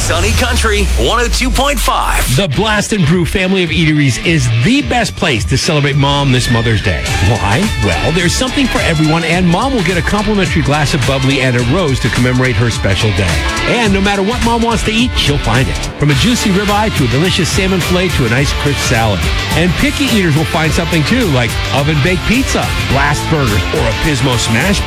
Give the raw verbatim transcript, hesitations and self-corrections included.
Sunny Country one oh two point five. The Blast and Brew family of eateries is the best place to celebrate Mom this Mother's Day. Why? Well, there's something for everyone, and Mom will get a complimentary glass of bubbly and a rose to commemorate her special day. And no matter what Mom wants to eat, she'll find it. From a juicy ribeye to a delicious salmon fillet to a nice crisp salad. And picky eaters will find something too, like oven-baked pizza, blast burgers, or a Pismo smash